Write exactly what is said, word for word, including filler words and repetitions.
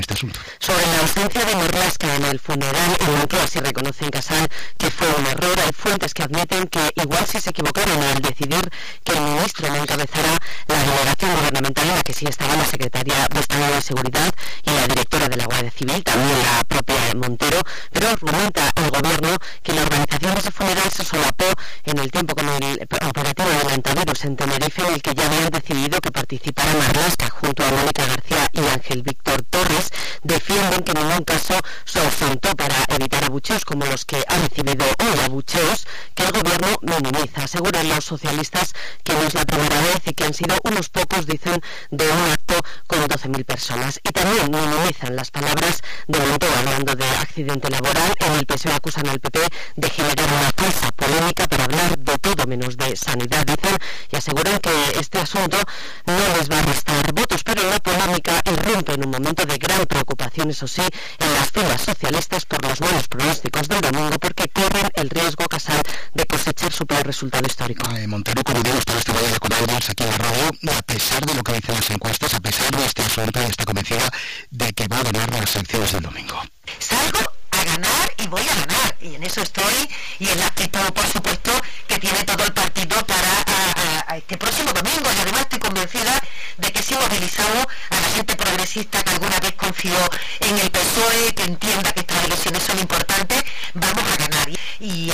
este asunto. Sobre la ausencia de Marlaska en el funeral, en Moncloa sí reconoce en Casal que fue un error. Hay fuentes que admiten que igual sí se equivocaron al decidir que el ministro no encabezara la delegación gubernamental en la que sí estaba la secretaria de Estado de Seguridad y la directora de la Guardia Civil, también la propia Montero, pero argumenta el gobierno que la organización de ese funeral se solapó en el tiempo con el operativo de Lantavirus en Tenerife, en el que ya habían decidido que participara Marlaska junto a Mónica García y Ángel Víctor Torres. Defienden que en ningún caso se ausentó para evitar abucheos como los que ha recibido hoy, abucheos que el gobierno minimiza. Aseguran los socialistas que no es la primera vez y que han sido unos pocos, dicen, de un acto con doce mil personas. Y también minimizan las palabras de Montero hablando de accidente laboral. En el P S O E acusan al P P de generar una falsa polémica para hablar de todo menos de sanidad, dicen, y aseguran que este asunto no les va a restar votos, pero la polémica irrumpe en un momento de gran preocupación, eso sí, en las filas socialistas por los malos pronósticos del domingo, porque corren el riesgo, Casal, de cosechar su peor resultado histórico. Eh, Montero, como digo, ustedes te vayan a acordarnos aquí en la radio, a pesar de lo que dicen las encuestas, a pesar de este asunto, está convencida de que va a ganar las elecciones del domingo. Salgo a ganar y voy a ganar, y en eso estoy, y en la actitud, por supuesto, que tiene todo el partido para a, a, a este próximo domingo, y además estoy convencida de que si movilizamos a la gente progresista que alguna vez confió en el P S O E, que entienda que estas elecciones son importantes, vamos a ganar. Y